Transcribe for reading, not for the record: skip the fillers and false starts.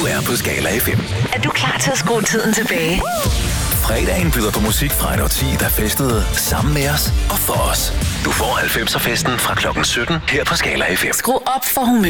er på Skala FM. Er du klar til at skrue tiden tilbage? Fredagen byder på musik fra et årti, der festede sammen med os og for os. Du får 90'er festen fra klokken 17 her på Skala FM. Skru op for humør.